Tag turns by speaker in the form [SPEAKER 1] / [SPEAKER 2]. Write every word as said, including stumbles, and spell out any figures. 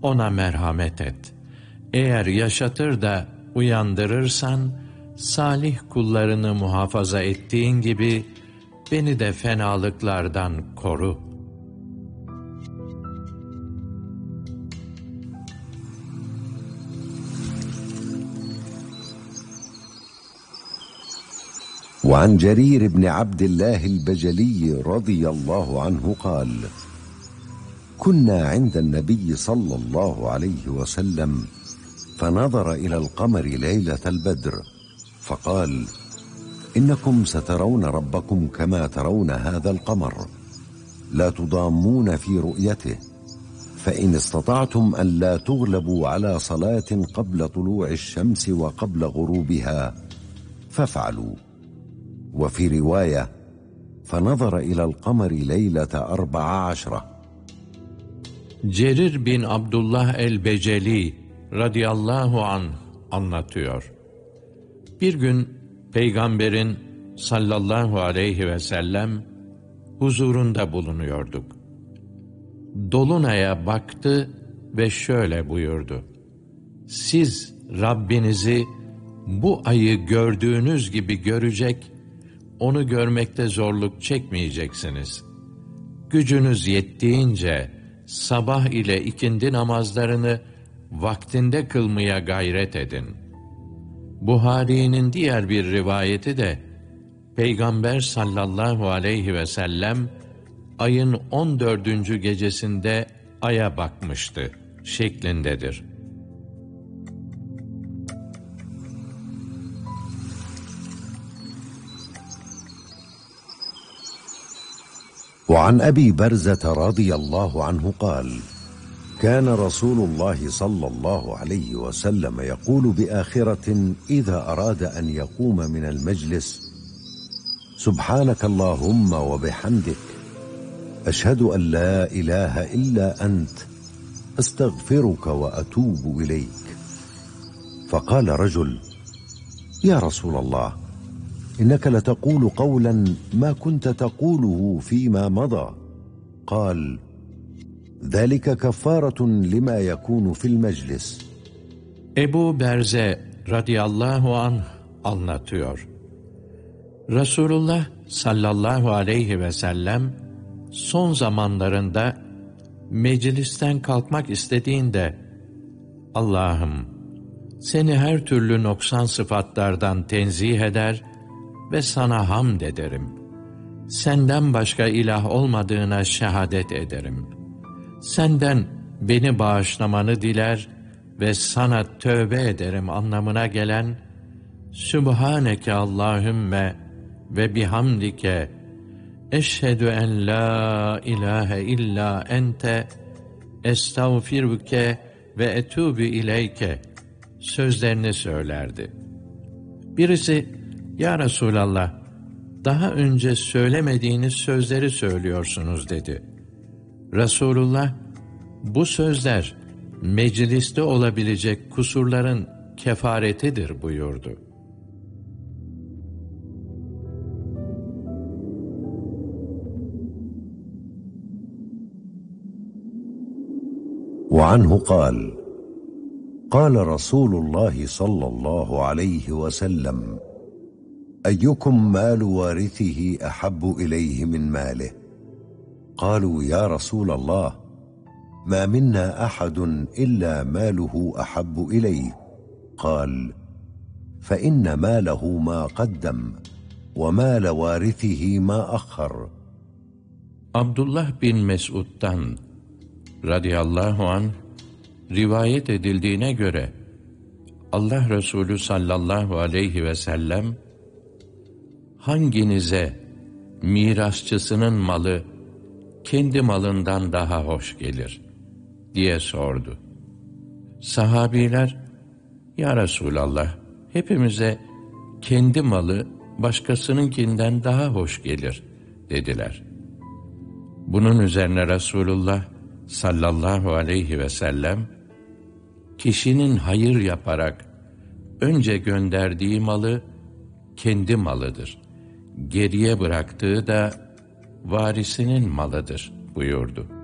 [SPEAKER 1] ona merhamet et. Eğer yaşatır da uyandırırsan, salih kullarını muhafaza ettiğin gibi, beni de fenalıklardan koru.
[SPEAKER 2] وعن جرير بن عبد الله البجلي رضي الله عنه قال: كنا عند النبي صلى الله عليه وسلم فنظر إلى القمر ليلة البدر فقال: إنكم سترون ربكم كما ترون هذا القمر لا تضامون في رؤيته، فإن استطعتم أن لا تغلبوا على صلاة قبل طلوع الشمس وقبل غروبها فافعلوا. وفي رواية: فنظر إلى القمر ليلة أربع عشرة.
[SPEAKER 1] Cerir bin Abdullah el-Beceli radıyallahu anh anlatıyor. Bir gün Peygamberin sallallahu aleyhi ve sellem huzurunda bulunuyorduk. Dolunay'a baktı ve şöyle buyurdu: Siz Rabbinizi bu ayı gördüğünüz gibi görecek, onu görmekte zorluk çekmeyeceksiniz. Gücünüz yettiğince sabah ile ikindi namazlarını vaktinde kılmaya gayret edin. Buhari'nin diğer bir rivayeti de Peygamber sallallahu aleyhi ve sellem ayın on dördüncü gecesinde aya bakmıştı şeklindedir.
[SPEAKER 2] وعن أبي برزة رضي الله عنه قال: كان رسول الله صلى الله عليه وسلم يقول بآخرة إذا أراد أن يقوم من المجلس: سبحانك اللهم وبحمدك أشهد أن لا إله إلا أنت أستغفرك وأتوب إليك. فقال رجل: يا رسول الله، إنك لتقول قولا ما كنت تقوله فيما مضى. قال: ذلك كفارة لما يكون في المجلس.
[SPEAKER 1] Ebu Berze radıyallahu anh anlatıyor. Resulullah sallallahu aleyhi ve sellem son zamanlarında meclisten kalkmak istediğinde, Allah'ım seni her türlü noksan sıfatlardan tenzih eder ve sana hamd ederim. Senden başka ilah olmadığına şehadet ederim. Senden beni bağışlamanı diler ve sana tövbe ederim anlamına gelen Sübhaneke Allahümme ve bihamdike eşhedü en la ilahe illa ente estağfiruke ve etûbü ileyke sözlerini söylerdi. Birisi, Ya Resulallah, daha önce söylemediğiniz sözleri söylüyorsunuz dedi. Resulullah, bu sözler mecliste olabilecek kusurların kefaretidir buyurdu.
[SPEAKER 2] وعنه قال: قال رسول الله صلى الله عليه وسلم: أيكم مال وارثه أحب إليه من ماله؟ قالوا يا رسول الله: ما منا أحد إلا ماله أحب إليه. قال: فإن ماله ما قدم ومال وارثه ما أخر.
[SPEAKER 1] Abdullah bin Mes'ud'dan radıyallahu anh rivayet edildiğine göre Allah Resulü sallallahu aleyhi ve sellem hanginize mirasçısının malı kendi malından daha hoş gelir diye sordu. Sahabiler, Ya Resulallah, hepimize kendi malı başkasınınkinden daha hoş gelir dediler. Bunun üzerine Resulullah sallallahu aleyhi ve sellem, kişinin hayır yaparak önce gönderdiği malı kendi malıdır, geriye bıraktığı da varisinin malıdır buyurdu.